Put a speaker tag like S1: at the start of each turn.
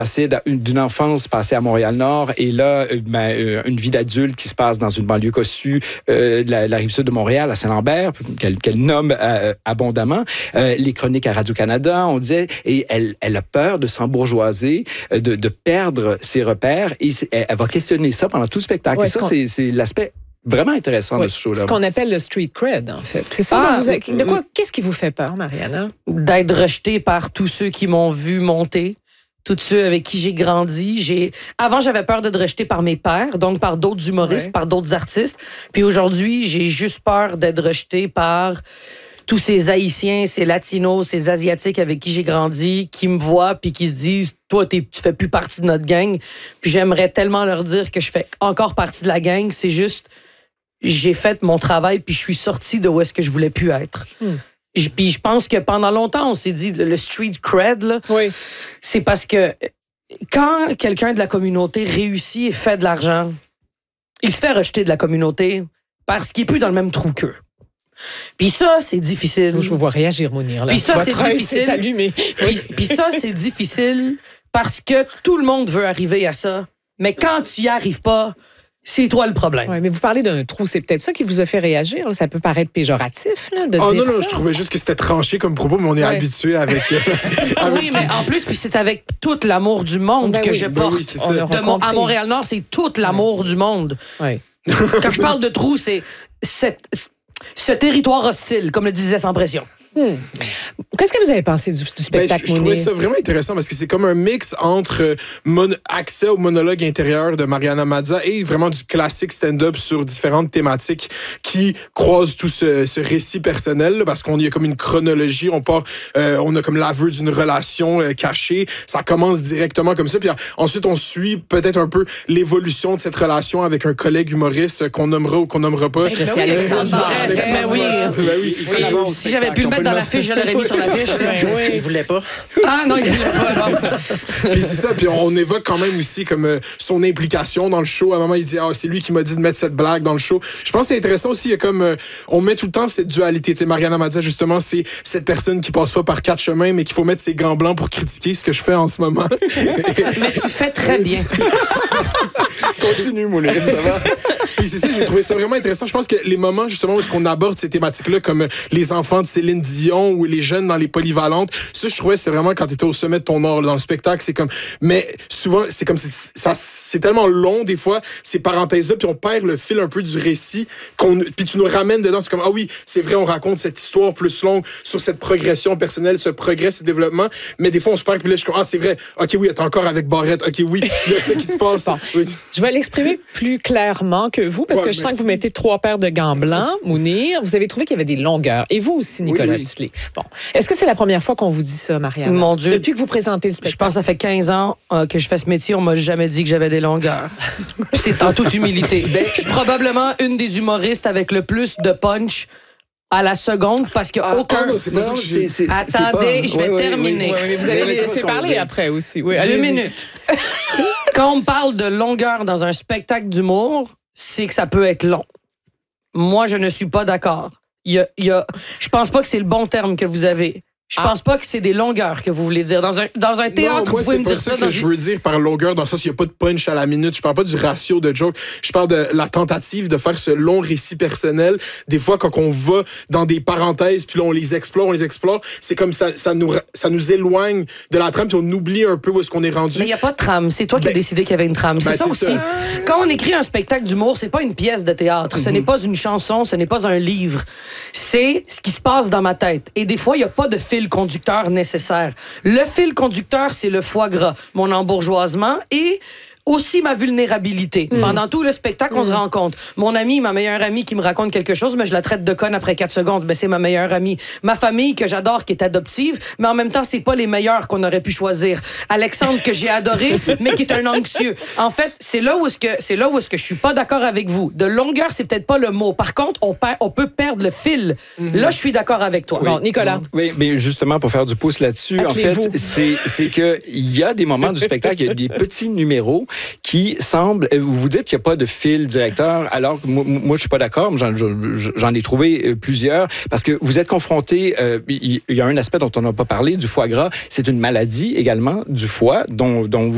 S1: d'une enfance passée à Montréal-Nord et là, une vie d'adulte qui se passe dans une banlieue cossue, la Rive-Sud de Montréal, à Saint-Lambert, qu'elle nomme abondamment. Les chroniques à Radio-Canada, on disait, et elle a peur de s'embourgeoiser, de perdre ses repères, et elle va questionner ça pendant tout le spectacle.
S2: Ouais,
S1: et ça, c'est l'aspect vraiment intéressant de ce show-là.
S2: Ce qu'on appelle le street cred, en fait. C'est ça. Qu'est-ce qui vous fait peur, Mariana?
S3: D'être rejetée par tous ceux qui m'ont vu monter. Tous ceux avec qui j'ai grandi. Avant, j'avais peur d'être rejetée par mes pairs, donc par d'autres humoristes, par d'autres artistes. Puis aujourd'hui, j'ai juste peur d'être rejetée par tous ces Haïtiens, ces Latinos, ces Asiatiques avec qui j'ai grandi, qui me voient puis qui se disent « Toi, tu fais plus partie de notre gang. » Puis j'aimerais tellement leur dire que je fais encore partie de la gang. C'est juste, j'ai fait mon travail puis je suis sortie de où est-ce que je voulais plus être. Puis je pense que pendant longtemps, on s'est dit le street cred, là, c'est parce que quand quelqu'un de la communauté réussit et fait de l'argent, il se fait rejeter de la communauté parce qu'il est plus dans le même trou qu'eux. Puis ça, c'est difficile.
S2: Je vous vois réagir, Mounir.
S3: Puis ça, c'est difficile.
S2: Allumé.
S3: Puis ça, c'est difficile parce que tout le monde veut arriver à ça. Mais quand tu y arrives pas, c'est toi le problème.
S2: Oui, mais vous parlez d'un trou, c'est peut-être ça qui vous a fait réagir. Là. Ça peut paraître péjoratif de dire
S4: non,
S2: ça.
S4: je trouvais juste que c'était tranché comme propos, mais on est habitué avec...
S3: Oui, mais en plus, puis c'est avec tout l'amour du monde que je porte.
S4: Oui, c'est ça.
S3: À Montréal-Nord, c'est tout l'amour du monde.
S2: Oui.
S3: Quand je parle de trou, c'est ce territoire hostile, comme le disait Sans Pression.
S2: Qu'est-ce que vous avez pensé du spectacle,
S4: je trouvais ça vraiment intéressant parce que c'est comme un mix entre accès au monologue intérieur de Mariana Mazza et vraiment du classique stand-up sur différentes thématiques qui croisent tout ce récit personnel là, parce qu'on y a comme une chronologie, on a comme l'aveu d'une relation cachée, ça commence directement comme ça, puis ensuite on suit peut-être un peu l'évolution de cette relation avec un collègue humoriste qu'on nommera ou qu'on nommera pas.
S3: C'est Alexandre. Si j'avais pu le mettre dans la fiche, je l'aurais mis sur la fiche.
S5: Il voulait pas.
S3: Ah non, il voulait pas. Non.
S4: Puis c'est ça, puis on évoque quand même aussi comme son implication dans le show. À un moment, il dit c'est lui qui m'a dit de mettre cette blague dans le show. Je pense que c'est intéressant aussi, il y a comme on met tout le temps cette dualité. Tu sais, Mariana m'a dit justement, c'est cette personne qui passe pas par 4 chemins, mais qu'il faut mettre ses gants blancs pour critiquer ce que je fais en ce moment.
S3: Mais tu fais très bien.
S1: Continue, Moulin, ça va.
S4: Puis c'est ça, j'ai trouvé ça vraiment intéressant. Je pense que les moments justement où on aborde ces thématiques-là, comme les enfants de Céline Dion ou les jeunes dans les polyvalentes, ça je trouvais c'est vraiment quand t'étais au sommet de ton art dans le spectacle, c'est comme, mais souvent c'est comme c'est tellement long des fois ces parenthèses-là, puis on perd le fil un peu du récit, puis tu nous ramènes dedans, c'est comme oui c'est vrai, on raconte cette histoire plus longue sur cette progression personnelle, ce progrès, ce développement, mais des fois on se perd, puis là je suis comme c'est vrai, ok oui, t'es encore avec Barrette, ok oui, il y a ça qui se passe.
S2: Bon. Oui. Je vais l'exprimer plus clairement que vous, parce que je sens que vous mettez 3 paires de gants blancs, Mounir. Vous avez trouvé qu'il y avait des longueurs. Et vous aussi, Nicolas Tisley. Bon. Est-ce que c'est la première fois qu'on vous dit ça, Mariana?
S3: Mon Dieu.
S2: Depuis que vous présentez le spectacle.
S3: Je pense que ça fait 15 ans que je fais ce métier. On m'a jamais dit que j'avais des longueurs. C'est en toute humilité. Je suis probablement une des humoristes avec le plus de punch à la seconde parce qu'il n'y a aucun...
S4: Non, c'est pas ça que
S3: Attendez, je vais terminer.
S2: Oui, vous allez les laisser parler après aussi. Oui,
S3: 2 minutes. Quand on parle de longueur dans un spectacle d'humour, c'est que ça peut être long. Moi, je ne suis pas d'accord. Je pense pas que c'est le bon terme que vous avez. Je pense pas que c'est des longueurs que vous voulez dire. Dans un théâtre, vous pouvez me dire ça.
S4: C'est pas ça que je veux dire par longueur, dans le sens qu'il n'y a pas de punch à la minute. Je parle pas du ratio de joke. Je parle de la tentative de faire ce long récit personnel. Des fois, quand on va dans des parenthèses, puis là, on les explore, c'est comme ça nous éloigne de la trame, puis on oublie un peu où est-ce qu'on est rendu.
S3: Mais il n'y a pas de trame. C'est toi qui as décidé qu'il y avait une trame. C'est ça aussi. Ça. Quand on écrit un spectacle d'humour, c'est pas une pièce de théâtre. Ce n'est pas une chanson, ce n'est pas un livre. C'est ce qui se passe dans ma tête. Et des fois, il n'y a pas de fil conducteur nécessaire. Le fil conducteur, c'est le foie gras, mon embourgeoisement et aussi ma vulnérabilité. Pendant tout le spectacle, on se rend compte. Mon amie, ma meilleure amie qui me raconte quelque chose, mais je la traite de conne après 4 secondes. Mais c'est ma meilleure amie. Ma famille que j'adore, qui est adoptive, mais en même temps, c'est pas les meilleurs qu'on aurait pu choisir. Alexandre, que j'ai adoré, mais qui est un anxieux. En fait, c'est là où est-ce que je suis pas d'accord avec vous. De longueur, c'est peut-être pas le mot. Par contre, on peut perdre le fil. Là, je suis d'accord avec toi.
S2: Oui. Bon, Nicolas.
S1: Oui, mais justement, pour faire du pouce là-dessus, en fait, c'est que il y a des moments du spectacle, il y a des petits numéros qui semblent... Vous dites qu'il n'y a pas de fil directeur, alors que moi, je suis pas d'accord. J'en ai trouvé plusieurs, parce que vous êtes confronté... Il y a un aspect dont on n'a pas parlé, du foie gras. C'est une maladie également du foie, dont vous